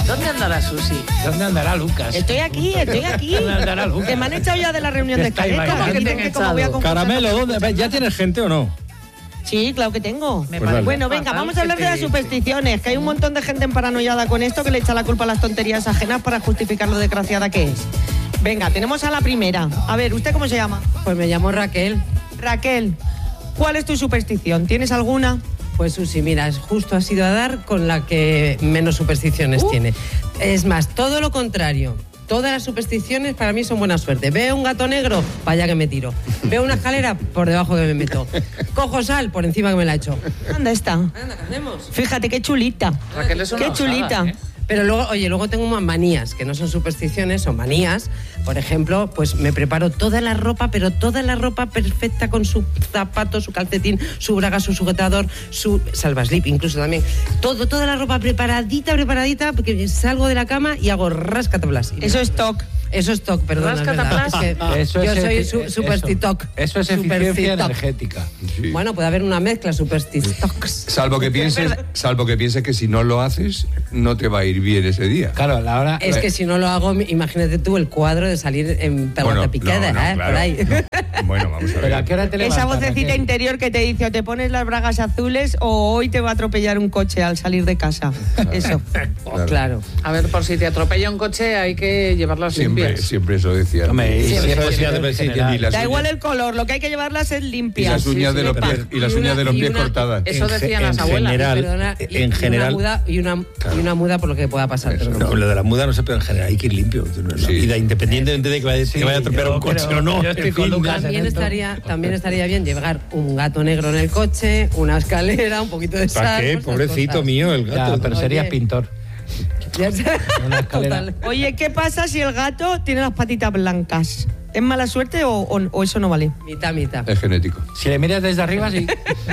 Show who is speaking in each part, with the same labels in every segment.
Speaker 1: ¿Dónde andará Susi?
Speaker 2: ¿Dónde andará Lucas?
Speaker 3: Estoy aquí.
Speaker 2: ¿Dónde andará Lucas?
Speaker 3: Que me han echado ya de la reunión de escaleta.
Speaker 1: ¿Cómo que te han
Speaker 3: Que como voy a
Speaker 1: echado?
Speaker 3: concursar-
Speaker 2: Caramelo, ¿dónde? ¿Ya tienes gente o no?
Speaker 3: Sí, claro que tengo.
Speaker 1: Me
Speaker 2: Pues
Speaker 1: parece
Speaker 3: Bueno, venga,
Speaker 1: fatal
Speaker 3: vamos a hablar
Speaker 1: que
Speaker 3: de las
Speaker 1: te-
Speaker 3: supersticiones, que hay un montón de gente paranoiada con esto que le echa la culpa a las tonterías ajenas para justificar lo desgraciada que es. Venga, tenemos a la primera. A ver, ¿usted cómo se llama?
Speaker 4: Pues me llamo Raquel.
Speaker 3: Raquel, ¿cuál es tu superstición? ¿Tienes alguna?
Speaker 4: Pues Susi, mira, justo has ido a dar con la que menos supersticiones tiene. Es más, todo lo contrario. Todas las supersticiones para mí son buena suerte. Veo un gato negro, vaya que me tiro. Veo una escalera, por debajo que me meto. Cojo sal, por encima que me la echo.
Speaker 3: ¿Dónde está?
Speaker 4: Anda, ¿qué hacemos?
Speaker 3: Fíjate qué chulita.
Speaker 1: Raquel es una
Speaker 3: Qué
Speaker 1: osada,
Speaker 3: chulita.
Speaker 1: ¿eh?
Speaker 4: Pero luego, oye, luego tengo unas manías, que no son supersticiones, son manías. Por ejemplo, pues me preparo toda la ropa, pero toda la ropa perfecta con su zapato, su calcetín, su braga, su sujetador, su salvaslip incluso también. Toda la ropa preparadita, porque salgo de la cama y hago rascataplas.
Speaker 3: Eso es TOC.
Speaker 4: Eso es TOC, perdón.
Speaker 1: Rascataplas.
Speaker 2: Eso
Speaker 4: Yo
Speaker 2: es
Speaker 4: soy superstitoc.
Speaker 2: Eso es eficiencia energética.
Speaker 5: Sí.
Speaker 4: Bueno, puede haber una mezcla superstitoc.
Speaker 5: Salvo que pienses que si no lo haces, no te va a ir bien ese día.
Speaker 2: Claro, a la hora...
Speaker 4: Es que si no lo hago, imagínate tú el cuadro de salir en pelota picada,
Speaker 5: no,
Speaker 4: por ahí.
Speaker 5: no. Bueno, vamos a ver.
Speaker 2: ¿Pero a qué hora te
Speaker 3: Esa
Speaker 2: levantas,
Speaker 3: vocecita
Speaker 2: Raquel?
Speaker 3: interior que te dice o te pones las bragas azules o hoy te va a atropellar un coche al salir de casa. Eso.
Speaker 4: Claro.
Speaker 1: A ver, por si te atropella un coche hay que llevarlas limpias.
Speaker 5: Siempre eso decía.
Speaker 2: Hombre, y
Speaker 1: Siempre,
Speaker 2: siempre
Speaker 1: siempre.
Speaker 2: sí, general.
Speaker 5: Y las
Speaker 3: Da
Speaker 5: uñas-
Speaker 3: igual el color, lo que hay que llevarlas es
Speaker 5: y
Speaker 3: limpias.
Speaker 5: las uñas de los
Speaker 3: Sepa.
Speaker 5: pies, y las uñas de los pies cortadas.
Speaker 1: Eso decían las abuelas.
Speaker 2: General, en general...
Speaker 4: Y una muda por lo que pueda pasar.
Speaker 5: Eso.
Speaker 4: pero
Speaker 2: No, lo de la muda no sé, pero en general hay que ir limpio. La
Speaker 5: Sí.
Speaker 2: vida, independientemente de que vaya a atropellar un coche o no.
Speaker 6: yo estoy
Speaker 2: en
Speaker 6: con
Speaker 2: fin,
Speaker 6: Lucas.
Speaker 4: también estaría bien llevar un gato negro en el coche, una escalera, un poquito de sal.
Speaker 2: ¿Para qué?
Speaker 4: pues esas
Speaker 2: Pobrecito
Speaker 4: cosas.
Speaker 2: mío, el
Speaker 6: Ya,
Speaker 2: gato.
Speaker 6: pero serías
Speaker 4: Oye.
Speaker 6: pintor.
Speaker 4: Ya sé.
Speaker 6: Una escalera.
Speaker 4: Total.
Speaker 3: Oye, ¿qué pasa si el gato tiene las patitas blancas? ¿Es mala suerte o eso no vale?
Speaker 4: Mitad.
Speaker 5: Es genético.
Speaker 6: Si le miras desde arriba, sí.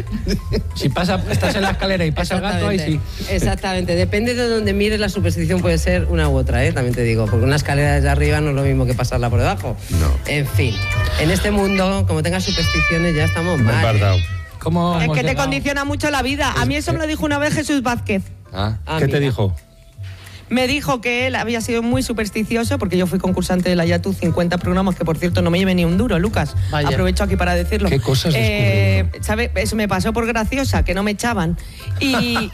Speaker 6: Si estás en la escalera y pasa el gato, ahí sí.
Speaker 4: Exactamente. Depende de donde mires, la superstición puede ser una u otra, también te digo. Porque una escalera desde arriba no es lo mismo que pasarla por debajo.
Speaker 5: No.
Speaker 4: En fin, en este mundo, como tengas supersticiones, ya estamos
Speaker 2: Me he
Speaker 4: mal.
Speaker 2: empardado.
Speaker 6: ¿Cómo
Speaker 3: Es
Speaker 6: hemos
Speaker 3: que te
Speaker 6: llegado?
Speaker 3: condiciona mucho la vida. A mí eso me lo dijo una vez Jesús Vázquez.
Speaker 5: Ah,
Speaker 4: Ah,
Speaker 2: ¿Qué te
Speaker 4: mira.
Speaker 2: dijo?
Speaker 3: Me dijo que él había sido muy supersticioso porque yo fui concursante de la YATU 50 programas, que por cierto no me llevé ni un duro, Lucas.
Speaker 1: Vaya.
Speaker 3: Aprovecho aquí para decirlo.
Speaker 2: ¿Qué cosas descubrió?
Speaker 3: ¿Sabe? Eso me pasó por graciosa, que no me echaban. Y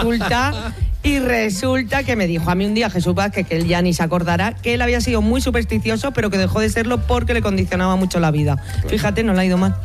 Speaker 3: resulta que me dijo a mí un día Jesús Vázquez, que él ya ni se acordará, que él había sido muy supersticioso, pero que dejó de serlo porque le condicionaba mucho la vida. Fíjate, no le ha ido mal.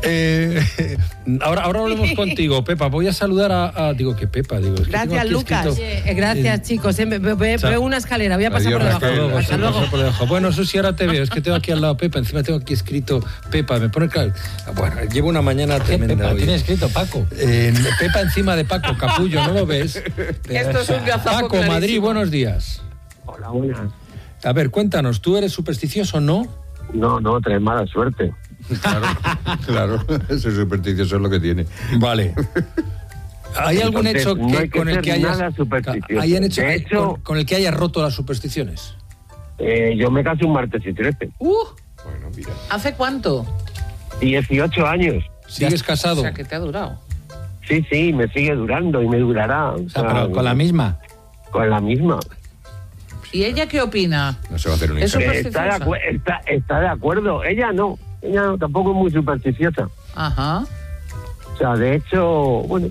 Speaker 2: Ahora hablemos contigo, Pepa. Voy a saludar a digo que Pepa, digo. Es que
Speaker 3: Gracias,
Speaker 2: tengo aquí
Speaker 3: Lucas.
Speaker 2: escrito-
Speaker 4: Gracias, chicos. Veo una escalera, voy a pasar
Speaker 5: Adiós,
Speaker 4: por debajo.
Speaker 5: Raquel.
Speaker 2: Luego,
Speaker 4: Hasta
Speaker 2: sí,
Speaker 4: luego.
Speaker 2: paso por debajo. Bueno, Susi, ahora te veo. Es que tengo aquí al lado Pepa. Encima tengo aquí escrito Pepa. Me pone claro. Bueno, llevo una mañana
Speaker 6: ¿Qué,
Speaker 2: tremenda
Speaker 6: Pepa?
Speaker 2: hoy.
Speaker 6: Tiene escrito Paco.
Speaker 2: Pepa encima de Paco Capullo, ¿no lo ves?
Speaker 1: Esto es un gazapo
Speaker 2: Paco,
Speaker 1: clarísimo.
Speaker 2: Madrid, buenos días.
Speaker 7: Hola, buenas.
Speaker 2: A ver, cuéntanos, ¿tú eres supersticioso o no?
Speaker 7: No, traes mala suerte.
Speaker 5: claro. Ese supersticioso es lo que tiene.
Speaker 2: Vale. ¿Hay algún
Speaker 7: Entonces,
Speaker 2: hecho
Speaker 7: no hay que
Speaker 2: con el
Speaker 7: ser
Speaker 2: que hayas
Speaker 7: nada supersticioso.
Speaker 2: hay un hecho
Speaker 7: De hecho,
Speaker 2: con el que hayas roto las supersticiones?
Speaker 7: yo me casé un martes y 13.
Speaker 5: Bueno, mira.
Speaker 1: ¿Hace cuánto?
Speaker 7: 18 años.
Speaker 2: ¿Sigues casado?
Speaker 1: O sea, que te ha durado.
Speaker 7: Sí, me sigue durando y me durará.
Speaker 6: O sea, pero con la misma.
Speaker 7: Con la misma.
Speaker 1: ¿Y ella qué opina?
Speaker 5: No se va a hacer un
Speaker 1: Es
Speaker 5: examen.
Speaker 1: supersticiosa.
Speaker 7: Está de acuerdo. Ella no, tampoco es muy supersticiosa.
Speaker 1: Ajá.
Speaker 7: O sea, de hecho, bueno,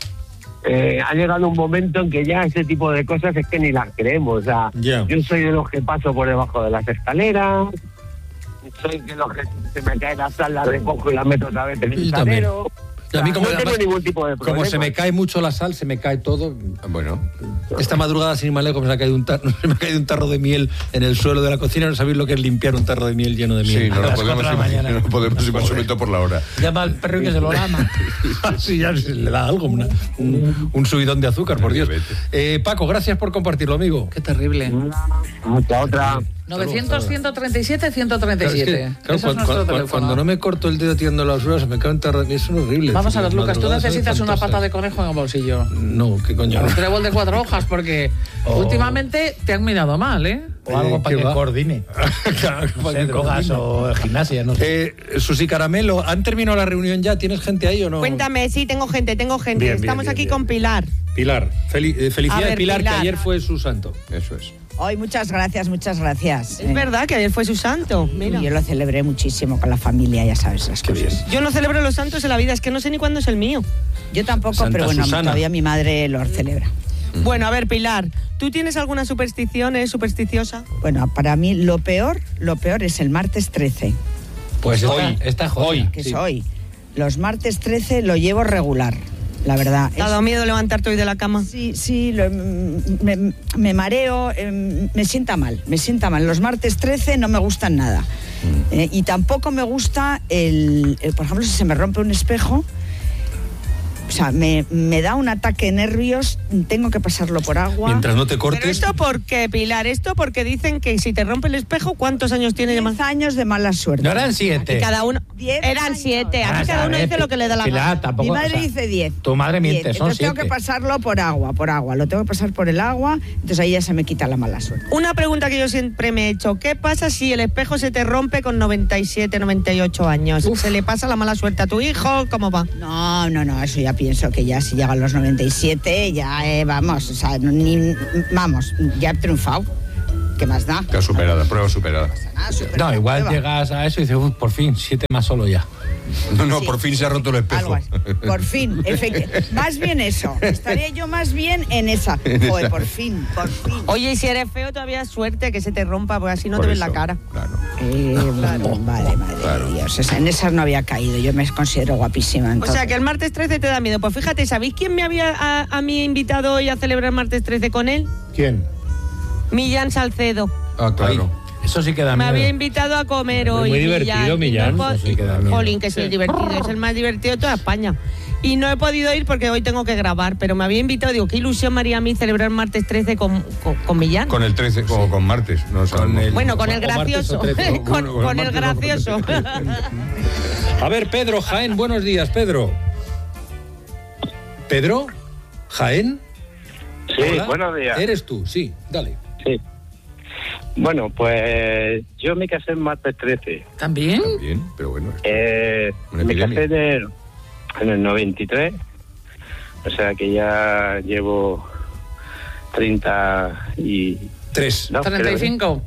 Speaker 7: ha llegado un momento en que ya ese tipo de cosas es que ni las creemos. O sea,
Speaker 2: Ya.
Speaker 7: yo soy de los que paso por debajo de las escaleras, soy de los que se me cae la sal, la recojo y la meto otra vez en el
Speaker 2: Yo también.
Speaker 7: salero.
Speaker 2: Y a mí, como
Speaker 7: no tengo
Speaker 2: además,
Speaker 7: ningún tipo de problema.
Speaker 2: como se me cae mucho la sal, se me cae todo.
Speaker 5: Bueno,
Speaker 2: Esta madrugada, sin ir más lejos, se me ha caído un tarro de miel en el suelo de la cocina. No sabéis lo que es limpiar un tarro de miel lleno de miel.
Speaker 5: sí, no
Speaker 6: A
Speaker 5: lo
Speaker 6: las
Speaker 5: podemos
Speaker 6: 4 de la
Speaker 5: imaginar,
Speaker 6: mañana.
Speaker 5: no lo podemos imaginar, sobre todo por la hora.
Speaker 6: Llama al perro y que se lo lama.
Speaker 2: Sí, ya se le da algo, un subidón de azúcar, por Dios. Paco, gracias por compartirlo, amigo.
Speaker 1: Qué terrible.
Speaker 7: Mucha otra.
Speaker 1: 900-137-137.
Speaker 2: Claro, es que, claro,
Speaker 1: Ese es nuestro teléfono.
Speaker 2: cuando no me corto el dedo tirando las ruedas, se me cae un tarro de miel. Eso es horrible.
Speaker 1: Vamos a ver, Lucas, tú
Speaker 2: Madrugadas son
Speaker 1: necesitas una
Speaker 2: espantosas.
Speaker 1: pata de conejo en el bolsillo.
Speaker 2: No, qué coño.
Speaker 1: Un trébol de 4 hojas, porque últimamente te han mirado mal, ¿eh?
Speaker 6: O algo para
Speaker 2: ¿qué
Speaker 6: que
Speaker 2: va?
Speaker 6: coordine.
Speaker 2: Claro,
Speaker 6: No sé, drogas o gimnasia, no sé.
Speaker 2: Susi Caramelo, ¿han terminado la reunión ya? ¿Tienes gente ahí o no?
Speaker 3: Cuéntame, sí, tengo gente.
Speaker 2: Bien,
Speaker 3: Estamos
Speaker 2: bien,
Speaker 3: aquí
Speaker 2: bien.
Speaker 3: con Pilar.
Speaker 2: Pilar. Felicidades,
Speaker 3: A ver,
Speaker 2: Pilar,
Speaker 3: Pilar.
Speaker 2: que ayer fue su santo.
Speaker 5: Eso es.
Speaker 8: Hoy, muchas gracias, muchas gracias.
Speaker 3: Es verdad que ayer fue su santo. Mira.
Speaker 8: Yo lo celebré muchísimo con la familia, ya sabes las cosas.
Speaker 3: Yo no celebro los santos en la vida, es que no sé ni cuándo es el mío.
Speaker 8: Yo tampoco,
Speaker 2: Santa
Speaker 8: pero bueno,
Speaker 2: Susana.
Speaker 8: todavía mi madre lo celebra.
Speaker 3: Bueno, a ver, Pilar, ¿tú tienes alguna superstición? ¿Eres supersticiosa?
Speaker 8: Bueno, para mí lo peor es el martes 13,
Speaker 6: Pues
Speaker 2: Hoy.
Speaker 6: está jodida.
Speaker 8: que es hoy. Los martes 13 lo llevo regular, la verdad.
Speaker 3: ¿Te ha dado miedo levantarte hoy de la cama?
Speaker 8: Sí, me mareo, me sienta mal. Los martes 13 no me gustan nada. Y tampoco me gusta por ejemplo, si se me rompe un espejo, o sea, me da un ataque de nervios, tengo que pasarlo por agua.
Speaker 2: Mientras no te cortes.
Speaker 3: ¿Pero esto por qué, Pilar? Esto porque dicen que si te rompe el espejo, ¿cuántos años tiene de
Speaker 8: 10
Speaker 3: más?
Speaker 8: años de mala suerte.
Speaker 6: No eran 7.
Speaker 3: Cada uno.
Speaker 8: 10
Speaker 3: Eran
Speaker 8: años.
Speaker 3: 7. Aquí cada uno dice lo que le da la gana.
Speaker 6: Pilar, tampoco,
Speaker 8: Mi madre
Speaker 6: o sea,
Speaker 8: dice 10.
Speaker 6: Tu madre miente,
Speaker 8: 10.
Speaker 6: son
Speaker 8: Entonces
Speaker 6: 7.
Speaker 8: tengo que pasarlo por agua. Lo tengo que pasar por el agua, entonces ahí ya se me quita la mala suerte.
Speaker 3: Una pregunta que yo siempre me he hecho. ¿Qué pasa si el espejo se te rompe con 97, 98 años? ¿Se le pasa la mala suerte a tu hijo? ¿Cómo va?
Speaker 8: No, eso ya pienso que ya si llegan los 97, ya vamos, o sea, ya he triunfado. ¿Qué más da?
Speaker 5: Está superada, prueba superada.
Speaker 6: No, igual
Speaker 8: Prueba.
Speaker 6: llegas a eso y dices, por fin, 7 más solo ya.
Speaker 5: No,
Speaker 8: Sí.
Speaker 5: por fin se ha roto el espejo.
Speaker 8: Algo así. Por fin, más bien eso. Estaría yo más bien en esa. Joder, por fin.
Speaker 3: Oye, y si eres feo, todavía es suerte que se te rompa, porque así no
Speaker 5: Por
Speaker 3: te ves
Speaker 5: eso,
Speaker 3: la cara.
Speaker 5: Claro.
Speaker 8: Madre de Dios. En esas no había caído. Yo me considero guapísima.
Speaker 3: O
Speaker 8: Entonces.
Speaker 3: sea, que el martes 13 te da miedo. Pues fíjate, ¿sabéis quién me había a mí invitado hoy a celebrar martes 13 con él?
Speaker 2: ¿Quién?
Speaker 3: Millán Salcedo.
Speaker 5: Ah, claro.
Speaker 6: Eso sí que da
Speaker 3: Me
Speaker 6: miedo.
Speaker 3: había invitado a comer hoy.
Speaker 2: Muy divertido, Millán.
Speaker 3: Y no he
Speaker 6: Eso sí que da miedo.
Speaker 3: Jolín, que sí es divertido. Es el más divertido de toda España. Y no he podido ir porque hoy tengo que grabar, pero me había invitado. Digo, qué ilusión me haría a mí celebrar martes 13 con Millán.
Speaker 5: Con el 13, como con martes. No sabemos.
Speaker 2: el-
Speaker 3: Bueno, con el
Speaker 2: o martes
Speaker 3: gracioso.
Speaker 2: o 13.
Speaker 3: con el gracioso.
Speaker 2: A ver, Pedro, Jaén, buenos días, Pedro. ¿Pedro? ¿Jaén?
Speaker 7: Sí,
Speaker 2: Hola.
Speaker 7: buenos días.
Speaker 2: Eres tú, sí, dale.
Speaker 7: Sí. Bueno, pues yo me casé el martes 13.
Speaker 1: ¿También?
Speaker 5: Bien, pero bueno. Una
Speaker 7: Me
Speaker 5: epidemia.
Speaker 7: casé en el 93. O sea que ya llevo 30 y...
Speaker 2: 3.
Speaker 7: no,
Speaker 1: 35.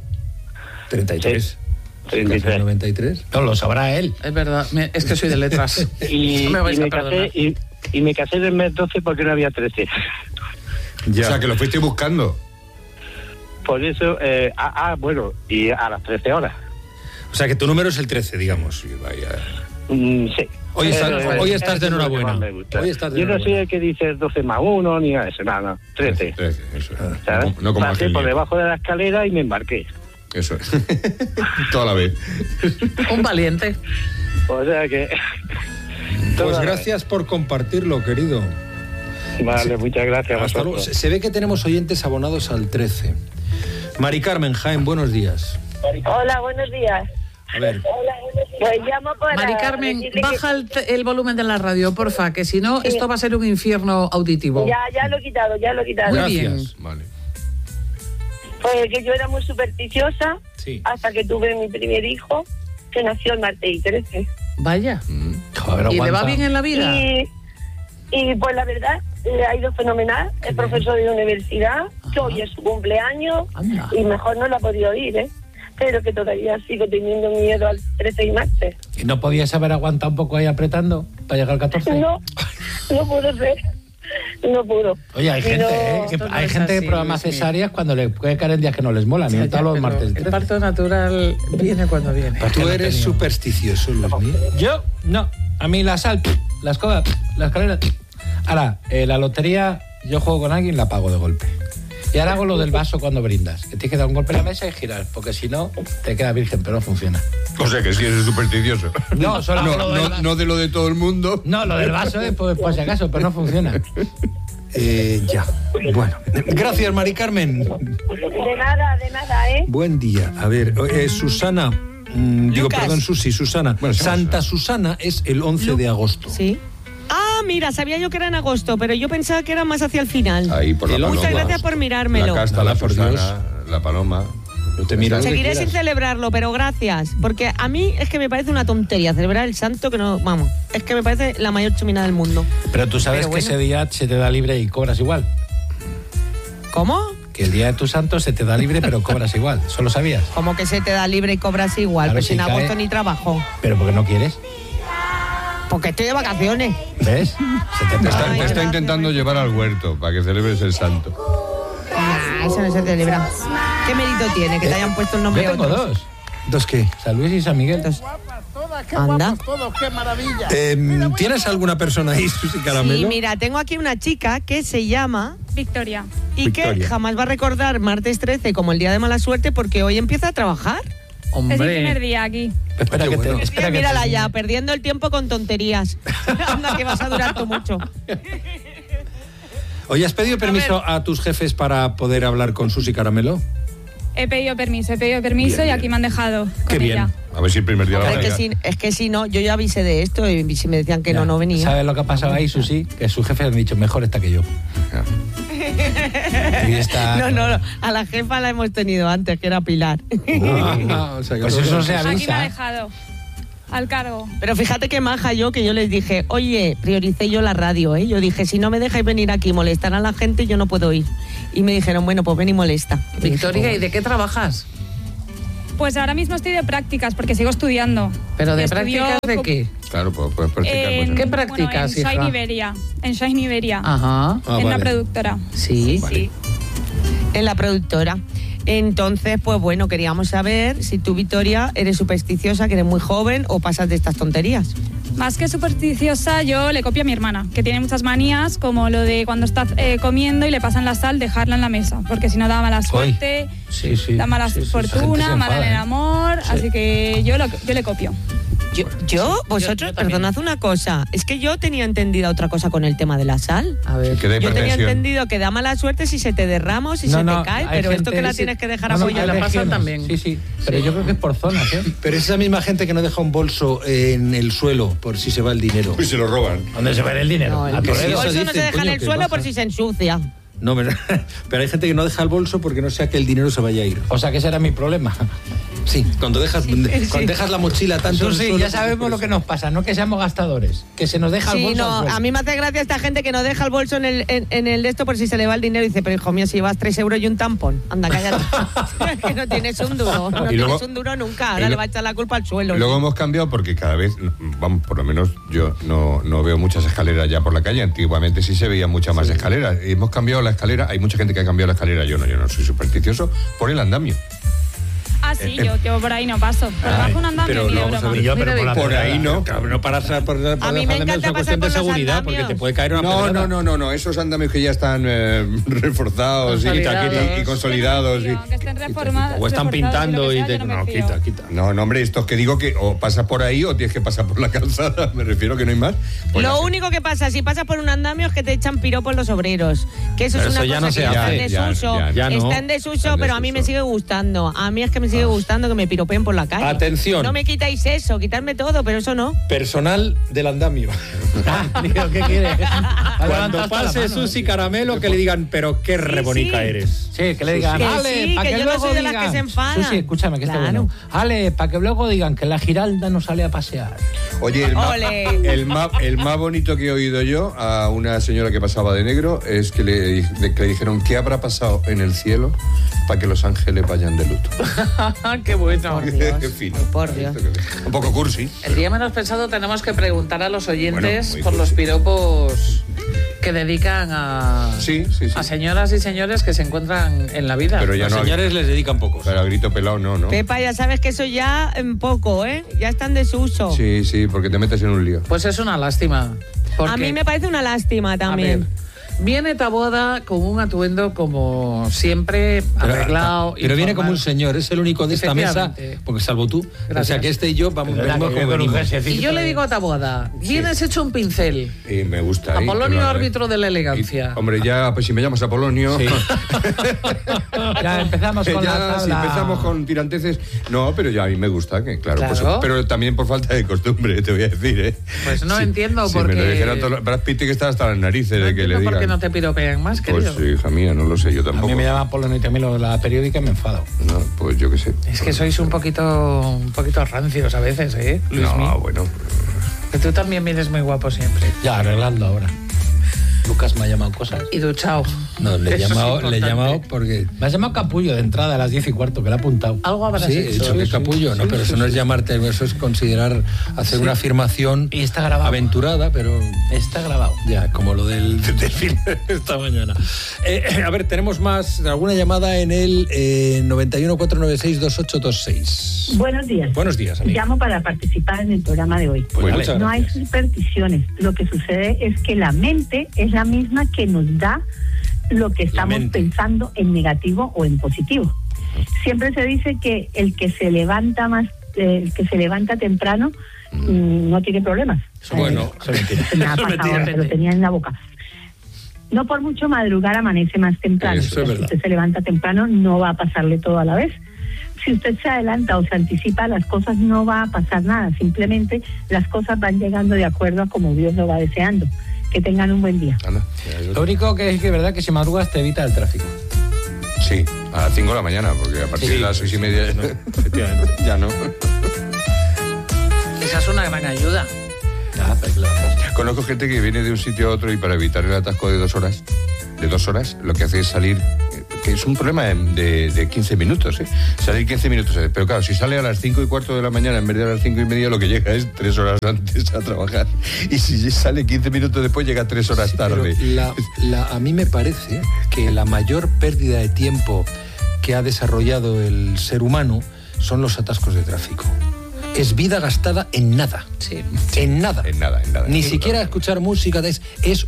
Speaker 2: 33.
Speaker 7: 33.
Speaker 2: 93.
Speaker 6: No, lo sabrá él.
Speaker 1: Es verdad, es que soy de letras.
Speaker 7: Y,
Speaker 1: No me vais
Speaker 7: y
Speaker 1: a
Speaker 7: me
Speaker 1: perdonar.
Speaker 7: casé, y me casé en el mes 12 porque no había 13.
Speaker 2: Ya.
Speaker 5: O sea, que lo fuiste buscando.
Speaker 7: Por eso, bueno, y a las 13 horas.
Speaker 2: O sea, que tu número es el 13, digamos.
Speaker 5: Sí, vaya.
Speaker 7: Sí.
Speaker 2: Hoy estás
Speaker 7: es
Speaker 2: de
Speaker 7: lo que
Speaker 2: enhorabuena.
Speaker 7: más me gusta.
Speaker 2: Hoy estás de
Speaker 7: Yo no soy
Speaker 2: enhorabuena.
Speaker 7: el que dice 12 más 1 ni nada de eso, nada, 13.
Speaker 5: 13, eso es.
Speaker 7: ¿Sabes?
Speaker 5: No como
Speaker 7: Pasé
Speaker 5: aquel
Speaker 7: por
Speaker 5: día.
Speaker 7: debajo de la escalera y me embarqué.
Speaker 5: Eso es. Toda la vez.
Speaker 1: Un valiente.
Speaker 7: O sea que...
Speaker 2: Pues
Speaker 7: toda la
Speaker 2: gracias por compartirlo, querido.
Speaker 7: vez. Vale, muchas gracias a
Speaker 2: Hasta luego.
Speaker 7: vosotros.
Speaker 2: Se ve que tenemos oyentes abonados al 13. Mari Carmen, Jaén, buenos días.
Speaker 9: Hola, buenos días.
Speaker 2: A ver,
Speaker 9: Pues llamo para
Speaker 1: Mari Carmen,
Speaker 9: decirle que-
Speaker 1: baja el volumen de la radio, porfa, que si no, esto va a ser un infierno auditivo.
Speaker 9: Ya lo he quitado,
Speaker 1: Muy bien.
Speaker 2: gracias.
Speaker 5: Vale.
Speaker 9: Pues que yo era muy supersticiosa
Speaker 2: Sí.
Speaker 9: hasta que tuve mi primer hijo, que nació el martes 13.
Speaker 1: Vaya.
Speaker 6: Joder,
Speaker 1: ¿Y le va
Speaker 6: aguanta.
Speaker 1: bien en la vida?
Speaker 9: Y pues la verdad, le ha ido fenomenal. Es profesor de universidad, que hoy es su cumpleaños,
Speaker 1: Anda.
Speaker 9: y mejor no lo ha podido ir, ¿eh? Pero que todavía sigo teniendo miedo al 13 y martes.
Speaker 6: ¿Y no podías haber aguantado un poco ahí apretando para llegar al 14?
Speaker 9: No pudo ser. No pudo.
Speaker 6: Oye, hay
Speaker 9: Y
Speaker 6: gente,
Speaker 9: no-
Speaker 6: que
Speaker 1: Esto no
Speaker 6: hay
Speaker 1: es
Speaker 6: gente
Speaker 1: así,
Speaker 6: que programa
Speaker 1: Luis Miguel.
Speaker 6: cesáreas cuando le puede caer en días que no les mola, ni
Speaker 1: Ya,
Speaker 6: todos los
Speaker 1: pero
Speaker 6: martes.
Speaker 1: el
Speaker 6: 13.
Speaker 1: parto natural viene cuando viene.
Speaker 6: Pues que
Speaker 2: Tú
Speaker 6: no
Speaker 2: eres
Speaker 6: tenía.
Speaker 2: supersticioso, Luis Miguel.
Speaker 6: Yo, no. A mí la sal, la escoba, la escalera. Ahora, la lotería, yo juego con alguien y la pago de golpe. Y ahora hago lo del vaso cuando brindas. Que tienes que dar un golpe en la mesa y girar, porque si no, te queda virgen, pero no funciona.
Speaker 5: O sea, que sí eres supersticioso.
Speaker 6: No, solo hago
Speaker 5: no,
Speaker 6: lo del
Speaker 5: no,
Speaker 6: vaso.
Speaker 5: no de lo de todo el mundo.
Speaker 6: No, lo del vaso es por si acaso, pero no funciona.
Speaker 2: Ya. Bueno. Gracias, Mari Carmen.
Speaker 9: De nada, ¿eh?
Speaker 2: Buen día. A ver, Susana. Digo,
Speaker 3: Lucas.
Speaker 2: perdón, Susana.
Speaker 5: Bueno, se llama
Speaker 2: Santa Susana es el 11 de agosto.
Speaker 3: Sí. Ah, mira, sabía yo que era en agosto, pero yo pensaba que era más hacia el final.
Speaker 5: Ahí por la
Speaker 2: El
Speaker 5: paloma.
Speaker 3: Muchas gracias por mirármelo.
Speaker 5: La casta,
Speaker 2: Nada,
Speaker 5: la
Speaker 2: por
Speaker 5: Susana, la paloma.
Speaker 2: Yo te miro lo que
Speaker 3: Seguiré
Speaker 2: quieras.
Speaker 3: sin celebrarlo, pero gracias. Porque a mí es que me parece una tontería celebrar el santo que no... Vamos, es que me parece la mayor chumina del mundo.
Speaker 6: Pero tú sabes
Speaker 3: Pero
Speaker 6: que
Speaker 3: bueno.
Speaker 6: ese día se te da libre y cobras igual.
Speaker 3: ¿Cómo?
Speaker 6: Que el día de tu santo se te da libre pero cobras igual. ¿Eso lo sabías?
Speaker 3: Como que se te da libre y cobras igual,
Speaker 6: Claro,
Speaker 3: pues
Speaker 6: si
Speaker 3: en agosto
Speaker 6: cae-
Speaker 3: ni trabajo.
Speaker 6: Pero porque no quieres.
Speaker 3: Porque estoy de vacaciones.
Speaker 6: ¿Ves? Se te
Speaker 5: Te
Speaker 6: pasa.
Speaker 5: está, te está intentando llevar al huerto para que celebres el santo.
Speaker 3: Nah, eso no se celebra. ¿Qué mérito tiene que te hayan puesto el nombre
Speaker 6: Yo tengo
Speaker 3: otros?
Speaker 6: dos.
Speaker 2: ¿Dos qué?
Speaker 6: San Luis y San Miguel.
Speaker 3: Anda.
Speaker 2: ¿Tienes alguna persona ahí, Susi Caramelo?
Speaker 3: Sí, mira, tengo aquí una chica que se llama
Speaker 10: Victoria.
Speaker 3: y que
Speaker 2: Victoria.
Speaker 3: jamás va a recordar martes 13 como el día de mala suerte porque hoy empieza a trabajar.
Speaker 10: Es el primer
Speaker 1: Hombre,
Speaker 10: día aquí.
Speaker 6: Espera
Speaker 2: Qué
Speaker 6: que
Speaker 2: bueno.
Speaker 6: te, espera que
Speaker 3: Mírala
Speaker 6: te-
Speaker 3: ya, perdiendo el tiempo con tonterías. Anda, que vas a durar tú mucho.
Speaker 2: Oye, ¿has pedido permiso a tus jefes para poder hablar con Susi Caramelo?
Speaker 10: He pedido permiso
Speaker 2: Bien,
Speaker 10: y aquí me han dejado con
Speaker 2: Qué bien.
Speaker 10: ella.
Speaker 5: A ver si el primer día
Speaker 3: Hombre,
Speaker 5: la
Speaker 3: es que si no, yo ya avisé de esto y si me decían que
Speaker 6: Ya.
Speaker 3: no venía.
Speaker 6: ¿Sabes lo que ha pasado ahí, Susi? Que sus jefes han dicho, mejor está que yo. Y está...
Speaker 3: No, a la jefa la hemos tenido antes, que era Pilar.
Speaker 2: O sea, que
Speaker 6: Pues
Speaker 2: todo-
Speaker 6: eso se
Speaker 10: Aquí me ha
Speaker 6: avisa.
Speaker 10: dejado. Al cargo.
Speaker 3: Pero fíjate qué maja yo, que yo les dije, oye, prioricé yo la radio, ¿eh? Yo dije, si no me dejáis venir aquí y molestar a la gente, yo no puedo ir. Y me dijeron, bueno, pues ven y molesta. Y
Speaker 1: Victoria,
Speaker 3: dije,
Speaker 1: ¿y de qué trabajas?
Speaker 10: Pues ahora mismo estoy de prácticas porque sigo estudiando.
Speaker 1: ¿Pero de
Speaker 10: Estudio
Speaker 1: prácticas de
Speaker 10: co-
Speaker 1: qué?
Speaker 5: Claro, puedes practicar
Speaker 10: en-
Speaker 5: cosas.
Speaker 1: ¿Qué practicas,
Speaker 10: bueno, en
Speaker 1: hija?
Speaker 10: Shine Iberia. En Shine Iberia.
Speaker 1: Ajá.
Speaker 2: Ah,
Speaker 10: en una
Speaker 2: vale.
Speaker 10: productora.
Speaker 1: Sí.
Speaker 10: Sí.
Speaker 3: en la productora. Entonces, pues bueno, queríamos saber si tú, Victoria, eres supersticiosa, que eres muy joven, o pasas de estas tonterías.
Speaker 10: Más que supersticiosa, yo le copio a mi hermana, que tiene muchas manías, como lo de cuando está comiendo y le pasan la sal, dejarla en la mesa, porque si no da mala suerte,
Speaker 6: Sí, sí.
Speaker 10: da mala
Speaker 6: Sí, sí, esa gente se
Speaker 10: fortuna, mala en el
Speaker 6: enfada, ¿eh?
Speaker 10: amor,
Speaker 6: Sí.
Speaker 10: así que yo le copio.
Speaker 3: Vosotros,
Speaker 1: yo también.
Speaker 3: perdonad una cosa, es que yo tenía entendida otra cosa con el tema de la sal.
Speaker 1: A ver.
Speaker 5: Que da
Speaker 3: Yo tenía
Speaker 5: hipertensión.
Speaker 3: entendido que da mala suerte si se te derrama o si se te cae,
Speaker 6: hay
Speaker 3: pero esto
Speaker 6: gente-
Speaker 3: que la tienes que dejar
Speaker 6: No, no,
Speaker 3: apoyada.
Speaker 6: hay
Speaker 1: la pasan
Speaker 6: regiones.
Speaker 1: también.
Speaker 6: Sí, sí. Pero yo creo que es por zonas, ¿eh?
Speaker 2: Pero es esa misma gente que no deja un bolso en el suelo por si se va el dinero.
Speaker 5: Uy, se lo roban.
Speaker 6: ¿Dónde se ve el dinero?
Speaker 3: No,
Speaker 6: A
Speaker 3: el
Speaker 2: que sí,
Speaker 6: Toledo.
Speaker 2: eso
Speaker 3: bolso no
Speaker 2: dicen,
Speaker 3: se deja en
Speaker 2: coño,
Speaker 3: el
Speaker 2: que
Speaker 3: suelo
Speaker 2: baja.
Speaker 3: por si se ensucia.
Speaker 2: No, pero hay gente que no deja el bolso porque no sea que el dinero se vaya a ir.
Speaker 6: O sea, que ese era mi problema.
Speaker 2: Sí, cuando dejas la mochila tanto en el
Speaker 6: Sí,
Speaker 2: suelo,
Speaker 6: ya
Speaker 2: pues
Speaker 6: sabemos
Speaker 2: por
Speaker 6: lo
Speaker 2: eso.
Speaker 6: que nos pasa, no que seamos gastadores, que se nos deja el
Speaker 3: Sí,
Speaker 6: bolso.
Speaker 3: no,
Speaker 6: al suelo.
Speaker 3: a mí me hace gracia esta gente que no deja el bolso en el de esto por si se le va el dinero y dice, pero hijo mío, si llevas 3 euros y un tampón, anda, cállate. Que no tienes un duro, no
Speaker 5: Y luego-
Speaker 3: tienes un duro nunca, ahora
Speaker 5: y
Speaker 3: le
Speaker 5: lo-
Speaker 3: va a echar la culpa al suelo.
Speaker 5: Luego hemos cambiado porque cada vez, vamos, por lo menos yo no veo muchas escaleras ya por la calle. Antiguamente sí se veían muchas más escaleras. Y hemos cambiado la escalera, hay mucha gente que ha cambiado la escalera, yo no soy supersticioso, por el andamio.
Speaker 10: Ah, sí, yo por ahí no paso. Por debajo un andamio
Speaker 2: pero
Speaker 10: ni de
Speaker 2: no, vamos a
Speaker 10: broma.
Speaker 2: ver,
Speaker 6: Y yo, pero por la
Speaker 5: Por ahí no.
Speaker 2: Claro, no para por
Speaker 3: A mí me encanta
Speaker 2: es una
Speaker 3: pasar
Speaker 2: cuestión
Speaker 3: por
Speaker 2: de
Speaker 3: los
Speaker 2: seguridad
Speaker 3: andamios.
Speaker 2: porque te puede caer una
Speaker 5: No,
Speaker 2: pedrada.
Speaker 5: no, esos andamios que ya están reforzados y consolidados.
Speaker 10: Yo no me fío, que estén reformados.
Speaker 2: O están pintando y te...
Speaker 10: no me
Speaker 2: No,
Speaker 10: fío.
Speaker 2: quita.
Speaker 5: No, hombre, estos que digo que o pasas por ahí o tienes que pasar por la calzada, me refiero que no hay más. Pues
Speaker 3: Lo
Speaker 5: la-
Speaker 3: único que pasa, si pasas por un andamio, es que te echan piropos los obreros. Que eso
Speaker 2: Pero
Speaker 3: es una
Speaker 2: eso ya
Speaker 3: cosa
Speaker 2: no
Speaker 3: que
Speaker 2: se
Speaker 3: ya está
Speaker 2: hace.
Speaker 3: en desuso.
Speaker 2: Ya no.
Speaker 3: Está en desuso, pero a mí me sigue gustando. A mí es que me sigue gustando que me piropeen por la calle.
Speaker 2: Atención.
Speaker 3: No me quitáis eso, quitarme todo, pero eso no.
Speaker 2: Personal del andamio.
Speaker 6: Digo, ¿qué quieres?
Speaker 2: Cuando pase Susi Caramelo, que le digan, pero qué rebonica
Speaker 3: sí.
Speaker 2: eres.
Speaker 6: Sí, que le digan,
Speaker 3: Que
Speaker 6: Ale,
Speaker 3: sí,
Speaker 6: para
Speaker 3: que
Speaker 6: que,
Speaker 3: yo no
Speaker 6: luego
Speaker 3: soy de las
Speaker 6: digan.
Speaker 3: que se enfadan.
Speaker 6: Sí, escúchame, que está
Speaker 3: Claro.
Speaker 6: bueno. Ale, para que luego digan que la Giralda no sale a pasear.
Speaker 5: Oye,
Speaker 3: Ole.
Speaker 5: el más bonito que he oído yo a una señora que pasaba de negro es que le dijeron ¿qué habrá pasado en el cielo para que los ángeles vayan de luto?
Speaker 1: Qué bueno.
Speaker 5: Qué fino.
Speaker 3: Por Dios.
Speaker 5: Un poco cursi.
Speaker 1: El día menos pensado tenemos que preguntar a los oyentes
Speaker 5: Bueno, muy
Speaker 1: por los piropos que dedican a,
Speaker 5: Sí.
Speaker 1: a señoras y señores que se encuentran en la vida.
Speaker 5: Pero ya
Speaker 2: Los
Speaker 5: no.
Speaker 2: señores les dedican pocos.
Speaker 5: Pero a grito pelado no.
Speaker 3: Pepa, ya sabes que eso ya en poco, ¿eh? Ya está en desuso.
Speaker 5: Sí, porque te metes en un lío.
Speaker 1: Pues es una lástima. Porque,
Speaker 3: A mí me parece una lástima
Speaker 1: a
Speaker 3: también.
Speaker 1: ver, viene Taboada con un atuendo como siempre, arreglado.
Speaker 2: Pero viene
Speaker 1: informal.
Speaker 2: como un señor, es el único de esta mesa,
Speaker 1: Efectivamente.
Speaker 2: porque salvo tú. O
Speaker 1: Gracias.
Speaker 2: sea que este y yo vamos
Speaker 6: Verdad
Speaker 2: venimos
Speaker 6: que
Speaker 2: como
Speaker 6: con un
Speaker 2: venimos.
Speaker 6: jerseycito
Speaker 1: Y yo le
Speaker 6: de-
Speaker 1: digo a Taboada, vienes hecho un pincel.
Speaker 5: Y me gusta. ¿eh?
Speaker 1: Apolonio,
Speaker 5: Que lo haga.
Speaker 1: árbitro de la
Speaker 5: Y,
Speaker 1: elegancia.
Speaker 5: hombre, ya, pues si me llamas Apolonio.
Speaker 6: Sí. Ya empezamos con la
Speaker 5: ya,
Speaker 6: tabla.
Speaker 5: si empezamos con tiranteces. No, pero ya a mí me gusta, que claro.
Speaker 1: Claro.
Speaker 5: Pues, pero también por falta de costumbre, te voy a decir, ¿eh?
Speaker 1: Pues no entiendo
Speaker 5: si
Speaker 1: por
Speaker 5: me lo
Speaker 1: qué.
Speaker 5: dijeran todos los- Brad Pitt que está hasta las narices
Speaker 1: No
Speaker 5: de que le
Speaker 1: entiendo por qué
Speaker 5: digan.
Speaker 1: no te piropeen más, querido.
Speaker 5: Pues hija mía, no lo sé, yo
Speaker 6: A
Speaker 5: tampoco.
Speaker 6: mí me llaman por y también lo de la periódica y me enfado.
Speaker 5: No, pues yo qué sé.
Speaker 1: Es que sois un poquito rancios a veces, ¿eh, Luismi?
Speaker 5: No, bueno.
Speaker 1: Que tú también vienes muy guapo siempre.
Speaker 6: Ya, arreglando ahora. Lucas me ha llamado cosas.
Speaker 1: Y duchao.
Speaker 2: No, le he
Speaker 1: Eso es
Speaker 2: llamado
Speaker 1: importante.
Speaker 2: porque...
Speaker 6: Me has llamado capullo de entrada a las 10:15, que le he apuntado.
Speaker 1: Algo habrás
Speaker 2: Sí, he
Speaker 1: hecho.
Speaker 2: dicho que capullo, no, pero eso no es llamarte, eso es considerar hacer una afirmación
Speaker 6: Y está grabado.
Speaker 2: aventurada, pero
Speaker 6: Está grabado.
Speaker 2: ya, como lo del film esta mañana. A ver, tenemos más, alguna llamada en el 91-496-2826.
Speaker 11: Buenos días.
Speaker 2: Buenos días, amigo.
Speaker 11: Llamo para participar en el programa de hoy.
Speaker 2: Pues
Speaker 5: Bueno,
Speaker 2: muchas
Speaker 11: No hay
Speaker 2: gracias.
Speaker 11: supersticiones. Lo que sucede es que la mente es la misma que nos da lo que estamos
Speaker 2: mente.
Speaker 11: pensando en negativo o en positivo. Siempre se dice que el que se levanta temprano no tiene problemas.
Speaker 2: Bueno,
Speaker 6: Eso es mentira.
Speaker 11: Me ha
Speaker 2: Eso es
Speaker 11: pasado,
Speaker 2: mentira.
Speaker 11: se lo tenía en la boca. No por mucho madrugar amanece más temprano.
Speaker 2: Eso es
Speaker 11: Pero si
Speaker 2: verdad.
Speaker 11: usted se levanta temprano, no va a pasarle todo a la vez. Si usted se adelanta o se anticipa las cosas, no va a pasar nada. Simplemente las cosas van llegando de acuerdo a como Dios lo va deseando. Que tengan un buen día.
Speaker 5: Anda.
Speaker 6: Lo único que es que es verdad que si madrugas te evita el tráfico.
Speaker 5: Sí, a las 5 de la mañana, porque a partir
Speaker 6: Sí,
Speaker 5: de las 6:30
Speaker 6: no, efectivamente.
Speaker 5: ya no.
Speaker 1: Esa es una gran ayuda.
Speaker 6: Ya, pero claro.
Speaker 5: Conozco gente que viene de un sitio a otro y para evitar el atasco de 2 horas, lo que hace es salir, que es un problema de 15 minutos, ¿eh? Salir 15 minutos. Pero claro, si sale a las 5:15 de la mañana en vez de a las 5:30, lo que llega es 3 horas antes a trabajar. Y si sale 15 minutos después, llega 3 horas tarde.
Speaker 2: Pero a mí me parece que la mayor pérdida de tiempo que ha desarrollado el ser humano son los atascos de tráfico. Es vida gastada en nada.
Speaker 1: Sí.
Speaker 2: En nada.
Speaker 5: En nada.
Speaker 2: Ni siquiera escuchar música, es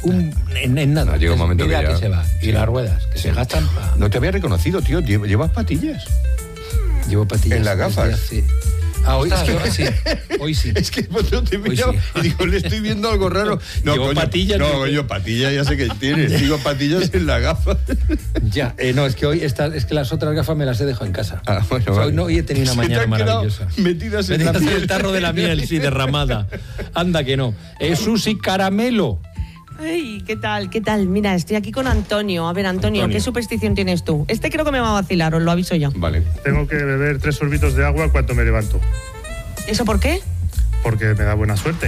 Speaker 2: en nada.
Speaker 5: No, llega un momento
Speaker 6: Vida
Speaker 5: que ya...
Speaker 6: que se va. Y
Speaker 5: Sí.
Speaker 6: las ruedas, que se gastan.
Speaker 5: No te había reconocido, tío. ¿Llevas patillas?
Speaker 2: Llevo patillas.
Speaker 5: En las gafas.
Speaker 2: desde hace- hoy sí. Hoy sí.
Speaker 5: Es que no te
Speaker 2: Hoy
Speaker 5: miraba
Speaker 2: sí.
Speaker 5: y digo, le estoy viendo algo raro. No,
Speaker 2: Llevo
Speaker 5: coño,
Speaker 2: patillas,
Speaker 5: No,
Speaker 2: digo.
Speaker 5: coño, patillas ya sé que tienes. Digo, patillas en la gafa.
Speaker 2: Ya, no, es que hoy es que las otras gafas me las he dejado en casa.
Speaker 5: Ah, bueno,
Speaker 2: O sea,
Speaker 5: vale.
Speaker 2: hoy he tenido una
Speaker 5: Se te
Speaker 2: mañana
Speaker 5: han quedado
Speaker 2: maravillosa.
Speaker 5: metidas en
Speaker 2: Metidas
Speaker 5: la
Speaker 2: en
Speaker 5: piel.
Speaker 2: el tarro de la miel, sí, derramada. Anda que no. Susi Caramelo.
Speaker 3: Ay, ¿qué tal? ¿Qué tal? Mira, estoy aquí con Antonio. A ver, Antonio,
Speaker 2: Antonio.
Speaker 3: ¿qué superstición tienes tú? Este creo que me va a vacilar, os lo aviso yo.
Speaker 5: Vale.
Speaker 12: Tengo que beber 3 sorbitos de agua cuando me levanto,
Speaker 3: ¿Eso por qué?
Speaker 12: porque me da buena suerte.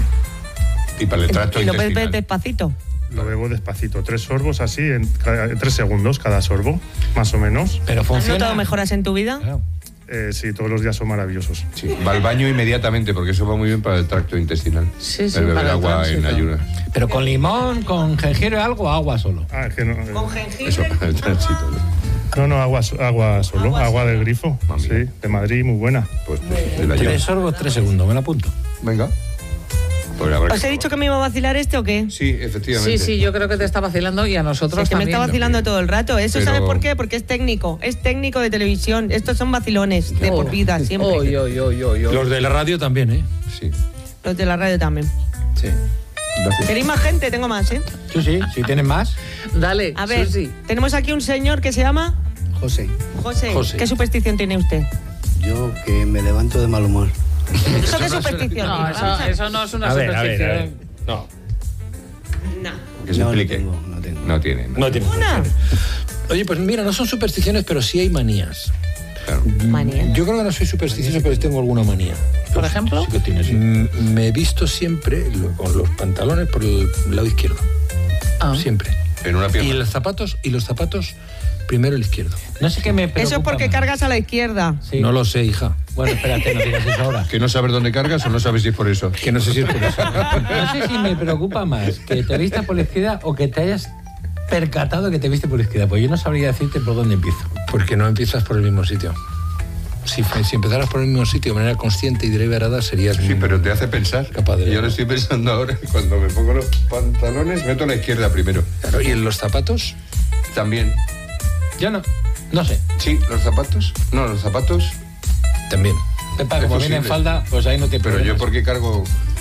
Speaker 5: Y para el tracto
Speaker 3: Y lo bebes
Speaker 5: intestinal.
Speaker 3: despacito.
Speaker 12: Lo bebo despacito, 3 sorbos así, en 3 segundos cada sorbo, más o menos.
Speaker 6: Pero
Speaker 3: ¿Has
Speaker 6: funciona.
Speaker 3: notado mejoras en tu vida?
Speaker 6: Claro.
Speaker 12: Sí, todos los días son maravillosos.
Speaker 5: Sí, va al baño inmediatamente porque eso va muy bien para el tracto intestinal.
Speaker 1: Sí, sí,
Speaker 5: El beber
Speaker 1: para el
Speaker 5: agua en
Speaker 1: tránsito.
Speaker 5: ayunas.
Speaker 6: Pero con limón, con jengibre, algo, agua solo.
Speaker 12: Ah, es que no.
Speaker 3: Con jengibre.
Speaker 5: Eso para el tránsito.
Speaker 12: No, agua solo, agua del grifo.
Speaker 5: Mami.
Speaker 12: Sí, de Madrid, muy buena.
Speaker 5: Pues de la
Speaker 6: 3
Speaker 5: llave.
Speaker 6: sorbos, 3 segundos, me lo apunto.
Speaker 5: Venga. Pues habrá
Speaker 3: ¿Os he dicho que me iba a vacilar este o qué?
Speaker 5: Sí, efectivamente.
Speaker 1: Sí, yo creo que te está vacilando y a nosotros
Speaker 3: Es que me
Speaker 1: también.
Speaker 3: está vacilando todo el rato. ¿Eso
Speaker 5: Pero-
Speaker 3: sabe por qué? Porque es técnico de televisión. Estos son vacilones de por vida, siempre.
Speaker 1: Oy.
Speaker 2: Los de la radio también, ¿eh?
Speaker 5: Sí.
Speaker 3: Los de la radio también.
Speaker 2: Sí.
Speaker 5: Gracias.
Speaker 3: ¿Queréis más gente? Tengo más, ¿eh?
Speaker 6: Sí, si tienes más.
Speaker 1: Dale,
Speaker 3: A ver,
Speaker 1: Susi.
Speaker 3: tenemos aquí un señor que se llama
Speaker 13: José,
Speaker 3: José.
Speaker 2: José.
Speaker 3: ¿Qué superstición tiene usted?
Speaker 13: yo que me levanto de mal humor.
Speaker 3: ¿Eso qué superstición?
Speaker 1: No, eso no es una
Speaker 6: A ver,
Speaker 1: superstición.
Speaker 6: No.
Speaker 3: No.
Speaker 5: Que se
Speaker 13: No, no
Speaker 5: explique.
Speaker 13: tengo, no tengo.
Speaker 5: No tiene.
Speaker 6: No tiene.
Speaker 3: ¿Una?
Speaker 2: Oye, pues mira, no son supersticiones, pero sí hay manías.
Speaker 5: Claro.
Speaker 3: Manía.
Speaker 2: Yo creo que no soy supersticioso, pero tengo alguna manía.
Speaker 1: Por ejemplo.
Speaker 6: Sí que tienes, sí.
Speaker 2: Me he visto siempre con los pantalones por el lado izquierdo.
Speaker 1: Ah.
Speaker 2: Siempre.
Speaker 5: En una
Speaker 2: Y
Speaker 5: pierna.
Speaker 2: los zapatos primero el izquierdo.
Speaker 6: No sé qué me preocupa
Speaker 3: Eso es porque
Speaker 6: más.
Speaker 3: cargas a la izquierda.
Speaker 6: Sí.
Speaker 2: No lo sé, hija.
Speaker 6: Bueno, espérate, no digas eso ahora.
Speaker 5: Que no sabes dónde cargas o no sabes si es por eso.
Speaker 2: Que no sé si es por eso.
Speaker 6: No sé si me preocupa más que te vistas por la izquierda o que te hayas percatado que te viste por la izquierda. Pues yo no sabría decirte por dónde empiezo.
Speaker 2: Porque no empiezas por el mismo sitio. Si empezaras por el mismo sitio de manera consciente y deliberada, serías...
Speaker 5: Sí, pero te hace pensar.
Speaker 2: Capaz de
Speaker 5: Y yo
Speaker 2: verlo.
Speaker 5: lo estoy pensando ahora. Cuando me pongo los pantalones, meto la izquierda primero.
Speaker 2: Claro, ¿y en los zapatos?
Speaker 5: También.
Speaker 6: Yo no. No sé.
Speaker 5: Sí, los zapatos. No, los zapatos.
Speaker 2: También.
Speaker 6: Pepa,
Speaker 5: Es
Speaker 6: como viene en
Speaker 5: posible.
Speaker 6: falda, pues ahí no te
Speaker 5: Pero yo, ¿por qué cargo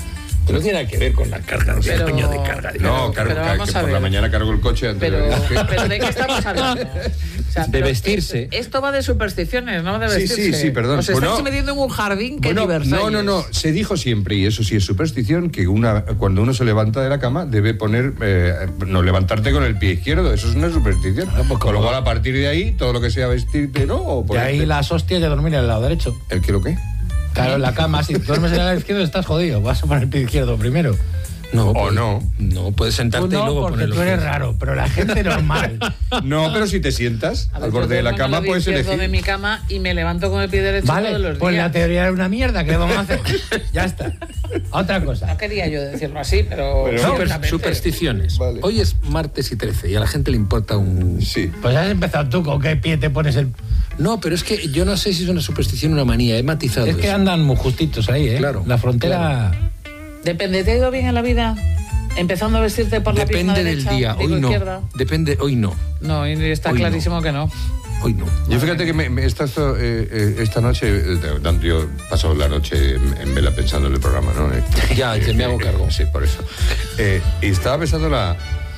Speaker 6: No tiene nada que ver con la carga,
Speaker 1: Pero-
Speaker 6: el año de carga.
Speaker 5: No,
Speaker 1: pero
Speaker 5: cargo,
Speaker 1: vamos
Speaker 5: que
Speaker 1: a
Speaker 5: por
Speaker 1: ver.
Speaker 5: la mañana cargo el coche antes
Speaker 1: Pero,
Speaker 5: de viaje.
Speaker 1: pero ¿de qué estamos hablando? O sea,
Speaker 6: De
Speaker 1: pero
Speaker 6: vestirse.
Speaker 1: Esto va de supersticiones, no de
Speaker 5: Sí,
Speaker 1: vestirse.
Speaker 5: sí, perdón.
Speaker 1: Os estáis
Speaker 5: Bueno,
Speaker 1: metiendo en un jardín que
Speaker 5: Bueno,
Speaker 1: ni Versalles.
Speaker 5: no. Se dijo siempre, y eso sí es superstición, que cuando uno se levanta de la cama debe poner, no levantarte con el pie izquierdo. Eso es una superstición.
Speaker 6: pues
Speaker 5: Con lo cual, a partir de ahí, todo lo que sea vestirte, ¿no? O
Speaker 6: De ahí
Speaker 5: ponerte-
Speaker 6: las hostias de dormir en el lado derecho.
Speaker 5: ¿El qué lo qué?
Speaker 6: Claro, en la cama, si duermes en el lado izquierdo estás jodido. Vas a poner el pie izquierdo primero.
Speaker 2: No,
Speaker 5: O no.
Speaker 2: No, puedes sentarte
Speaker 6: Tú
Speaker 2: y
Speaker 6: no,
Speaker 2: luego
Speaker 6: porque
Speaker 2: poner los
Speaker 6: tú eres
Speaker 2: pies.
Speaker 6: raro, pero la gente normal.
Speaker 5: No, pero si te sientas
Speaker 1: A ver,
Speaker 5: al
Speaker 1: yo
Speaker 5: borde de la
Speaker 1: duermo en el
Speaker 5: cama,
Speaker 1: lado
Speaker 5: puedes
Speaker 1: izquierdo
Speaker 5: elegir.
Speaker 1: de mi cama y me levanto con el pie derecho todos
Speaker 6: Vale,
Speaker 1: los
Speaker 6: pues
Speaker 1: días.
Speaker 6: la teoría era una mierda, ¿qué vamos a hacer? Ya está. Otra cosa.
Speaker 1: No quería yo decirlo así, pero...
Speaker 2: Supersticiones.
Speaker 5: Vale.
Speaker 2: Hoy es martes y 13 y a la gente le importa un...
Speaker 5: Sí.
Speaker 6: Pues has empezado tú, ¿con qué pie te pones el...?
Speaker 2: No, pero es que yo no sé si es una superstición o una manía. He matizado
Speaker 6: Es que
Speaker 2: eso.
Speaker 6: andan muy justitos ahí, ¿eh?
Speaker 2: Claro,
Speaker 6: La frontera...
Speaker 1: Depende, ¿te ha ido bien en la vida? Empezando a vestirte por la pierna
Speaker 2: Depende del
Speaker 1: derecha,
Speaker 2: día.
Speaker 1: digo
Speaker 2: Hoy no.
Speaker 1: izquierda.
Speaker 2: Depende, hoy no.
Speaker 1: No, y está
Speaker 2: Hoy no.
Speaker 1: clarísimo que no.
Speaker 2: Hoy no.
Speaker 5: Yo fíjate que esta noche, yo he pasado la noche en vela pensando en el programa, ¿no?
Speaker 2: Ya, que me hago cargo.
Speaker 5: Sí, por eso. Y estaba pensando la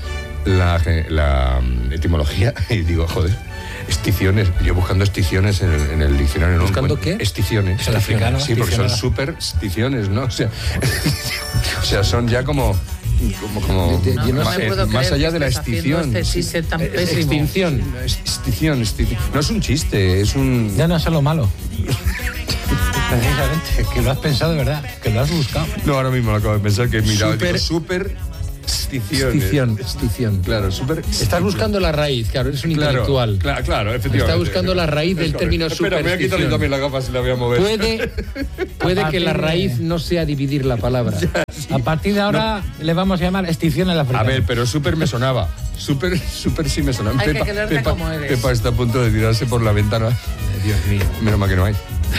Speaker 5: etimología y digo, joder, esticiones. Yo buscando esticiones en el diccionario.
Speaker 2: ¿Buscando
Speaker 5: no
Speaker 2: qué?
Speaker 5: Esticiones.
Speaker 6: Es el africano,
Speaker 5: Sí, porque son
Speaker 6: esticionada.
Speaker 5: supersticiones, ¿no? O sea, son ya como
Speaker 1: No me puedo
Speaker 5: más
Speaker 1: creer
Speaker 5: allá
Speaker 1: que
Speaker 5: de la
Speaker 1: estés haciendo
Speaker 5: extinción.
Speaker 1: este chiste tan pésimo.
Speaker 6: Extinción.
Speaker 5: Extinción. No es un chiste, es un...
Speaker 6: Ya no es lo malo. Precisamente, que lo has pensado de verdad, que lo has buscado.
Speaker 5: No, ahora mismo lo acabo de pensar que he mirado.
Speaker 2: Super-
Speaker 5: Superstición.
Speaker 2: Extinción.
Speaker 5: Claro, super.
Speaker 2: Estás buscando la raíz, claro, eres un intelectual.
Speaker 5: Claro, efectivamente.
Speaker 2: Está buscando la raíz del término
Speaker 5: Espera, voy a quitarle
Speaker 2: superstición.
Speaker 5: también la gafa si la voy a mover.
Speaker 2: Puede que la raíz no sea dividir la palabra.
Speaker 6: A partir de ahora le vamos a llamar extinción en la
Speaker 5: A
Speaker 6: africana.
Speaker 5: ver, pero súper me sonaba. Súper sí me sonaba.
Speaker 1: Hay que quererte como eres.
Speaker 5: Pepa está a punto de tirarse por la ventana.
Speaker 6: Dios mío.
Speaker 5: Menos mal que no hay.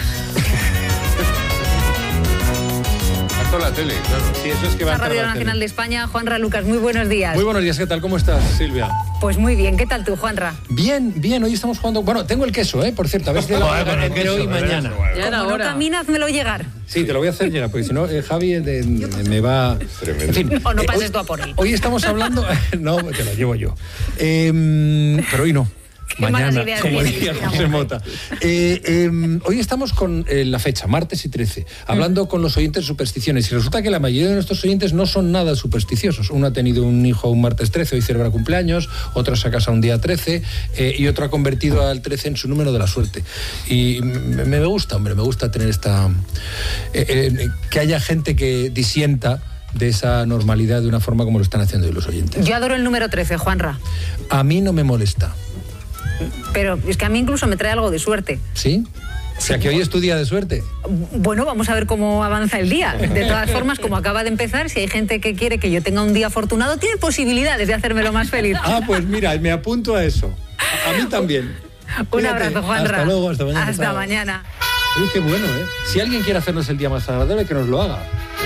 Speaker 5: Hasta la tele, claro.
Speaker 6: Sí, eso es que va a
Speaker 14: La
Speaker 6: entrar
Speaker 14: Radio
Speaker 6: la tele.
Speaker 14: Nacional de España, Juanra Lucas, muy buenos días.
Speaker 2: Muy buenos días, ¿qué tal? ¿Cómo estás, Silvia?
Speaker 14: Pues muy bien, ¿qué tal tú, Juanra?
Speaker 2: Bien, hoy estamos jugando... Bueno, tengo el queso, por cierto, a ver si te lo
Speaker 6: Joder, con el
Speaker 2: entre
Speaker 6: queso,
Speaker 2: hoy y
Speaker 6: ¿verdad?
Speaker 2: mañana.
Speaker 1: Ya era
Speaker 14: Como no
Speaker 1: hora.
Speaker 14: caminas, házmelo llegar.
Speaker 2: Sí, te lo voy a hacer llegar, porque si no, Javi me va...
Speaker 5: Tremendo.
Speaker 2: En fin,
Speaker 14: O no pases
Speaker 2: hoy-
Speaker 14: tú a por él.
Speaker 2: Hoy estamos hablando... No, te lo llevo yo. Pero hoy no.
Speaker 14: Qué malas
Speaker 2: Mañana,
Speaker 14: ideas
Speaker 2: como
Speaker 14: tienes,
Speaker 2: diría
Speaker 14: Cristina
Speaker 2: José Mota. Hoy estamos con la fecha, martes y 13, hablando con los oyentes de supersticiones. Y resulta que la mayoría de nuestros oyentes no son nada supersticiosos. Uno ha tenido un hijo un martes 13, hoy celebra cumpleaños, otro se ha casado un día 13 y otro ha convertido al 13 en su número de la suerte. Y me gusta, hombre, me gusta tener esta... que haya gente que disienta de esa normalidad de una forma como lo están haciendo hoy los oyentes.
Speaker 14: Yo adoro el número 13, Juanra.
Speaker 2: A mí no me molesta.
Speaker 14: Pero es que a mí incluso me trae algo de suerte.
Speaker 2: ¿Sí? O sea, que hoy es tu día de suerte.
Speaker 14: Bueno, vamos a ver cómo avanza el día. De todas formas, como acaba de empezar, si hay gente que quiere que yo tenga un día afortunado, tiene posibilidades de hacérmelo más feliz.
Speaker 2: Ah, pues mira, me apunto a eso. A mí también.
Speaker 14: Un
Speaker 2: Cuídate.
Speaker 14: abrazo, Juanra.
Speaker 2: Hasta luego, hasta mañana.
Speaker 14: Hasta
Speaker 2: Chao.
Speaker 14: mañana.
Speaker 2: Uy, qué bueno, ¿eh? Si alguien quiere hacernos el día más agradable, que nos lo haga.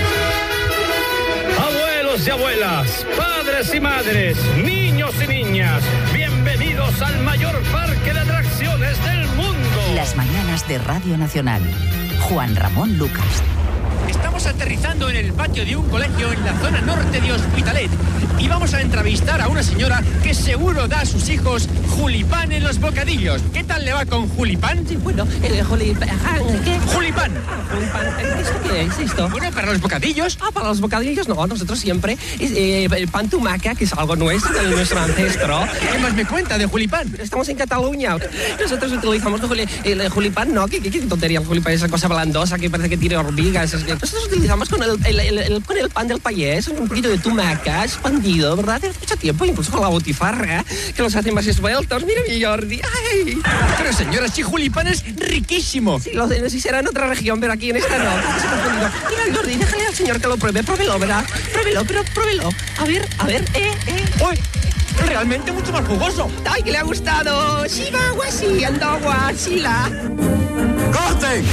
Speaker 15: Abuelos y abuelas, padres y madres, niños y niñas, bienvenidos al mayor parque de atracciones del mundo.
Speaker 16: Las mañanas de Radio Nacional. Juan Ramón Lucas.
Speaker 17: Estamos aterrizando en el patio de un colegio en la zona norte de Hospitalet y vamos a entrevistar a una señora que seguro da a sus hijos julipán en los bocadillos. ¿Qué tal le va con julipán?
Speaker 18: Sí, bueno, julipán, ¿qué?
Speaker 17: ¡Julipán!
Speaker 18: Julipán, ¿esto qué es esto?
Speaker 17: Bueno, para los bocadillos.
Speaker 18: Ah, para los bocadillos no, nosotros siempre el pan tumaca, que es algo nuestro, de nuestro ancestro.
Speaker 17: ¿Qué más me cuenta de julipán?
Speaker 18: Estamos en Cataluña. Nosotros utilizamos el julipán, ¿no? ¿Qué tontería el julipán? Esa cosa blandosa que parece que tiene hormigas. Nosotros utilizamos con el pan del payés, un poquito de tumaca expandido, ¿verdad? Hace mucho tiempo, incluso con la botifarra, que los hace más esbeltos. Mira mi Jordi. ¡Ay!
Speaker 17: Pero señora, si julipán es riquísimo.
Speaker 18: Sí, sí será en otra región, pero aquí en esta no. Se ha confundido. Mira, Jordi, déjale al señor que lo pruebe. Pruébelo, ¿verdad? Pruébelo, pero pruébelo. A ver.
Speaker 17: ¡Uy! Realmente mucho más jugoso.
Speaker 18: ¡Ay, que le ha gustado! ¡Shiba, guasi, andagua, shila!
Speaker 17: ¡Corten!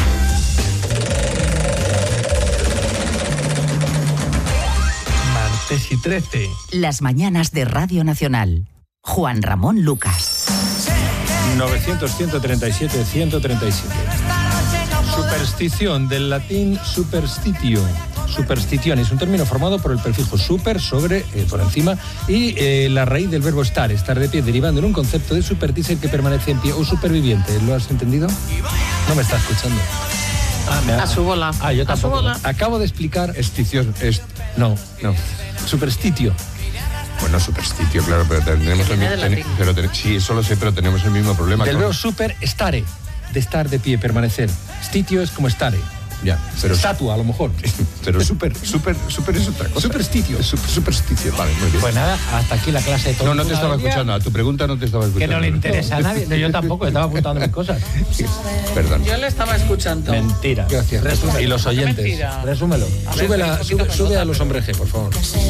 Speaker 15: Martes y 13.
Speaker 16: Las mañanas de Radio Nacional. Juan Ramón Lucas.
Speaker 2: 900-137-137. Superstición, del latín superstitio. Superstición es un término formado por el prefijo super, sobre, por encima, y la raíz del verbo estar de pie, derivando en un concepto de supertícer que permanece en pie o superviviente. ¿Lo has entendido? No me está escuchando.
Speaker 1: A su bola.
Speaker 2: Yo
Speaker 1: A su
Speaker 2: tampoco.
Speaker 1: bola.
Speaker 2: Acabo de explicar... No. Superstitio.
Speaker 5: Bueno, superstitio, claro, pero tenemos sí, eso lo sé, pero tenemos el mismo problema.
Speaker 2: Del verbo super, stare, de estar de pie, permanecer. Stitio es como stare.
Speaker 5: Ya, pero
Speaker 2: estatua, a lo mejor.
Speaker 5: Pero super es otra cosa.
Speaker 2: Superstitio.
Speaker 5: Supersticio, vale, muy bien.
Speaker 6: Pues nada, hasta aquí la clase de todo.
Speaker 5: No te estaba escuchando. A tu pregunta no te estaba escuchando.
Speaker 6: Que no le interesa a nadie. No, yo tampoco, estaba apuntando mis cosas.
Speaker 5: Perdón.
Speaker 1: Yo le estaba escuchando.
Speaker 6: Mentira.
Speaker 2: Gracias.
Speaker 6: Resúmelo.
Speaker 2: Y los oyentes.
Speaker 1: Mentira.
Speaker 6: Resúmelo.
Speaker 2: Sube a los hombres G, por favor.